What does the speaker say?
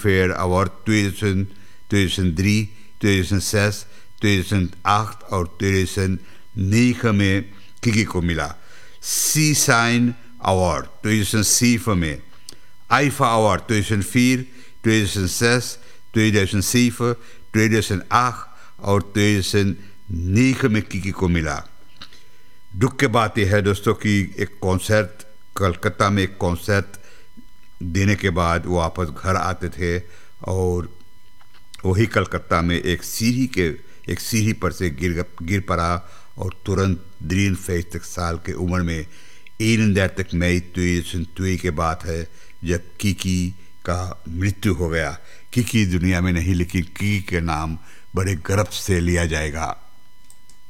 Filmfare Award 2000, 2003, 2006, 2008 और 2009 में Kiki को मिला। सी साइन अवार्ड 2007 में, आईफा अवार्ड 2004, 2006, 2007, 2008 और 2009 में किकी को मिला। दुख की बात यह है दोस्तों कि एक कॉन्सर्ट कलकत्ता में एक कॉन्सर्ट देने के बाद वो वापस घर आते थे और वही कलकत्ता में एक सीढ़ी पर से गिर पड़ा और तुरंत 53 साल के उम्र में 31 मई 2002 के बात है जब किकी का मृत्यु हो गया। किकी दुनिया में नहीं, लेकिन किकी के नाम बड़े गर्व से लिया जाएगा।